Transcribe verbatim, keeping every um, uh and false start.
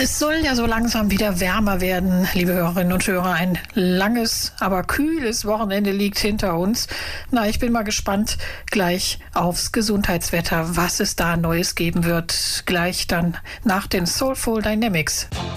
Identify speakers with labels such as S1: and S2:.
S1: Es soll ja so langsam wieder wärmer werden, liebe Hörerinnen und Hörer. Ein langes, aber kühles Wochenende liegt hinter uns. Na, ich bin mal gespannt gleich aufs Gesundheitswetter, was es da Neues geben wird. Gleich dann nach den Soulful Dynamics.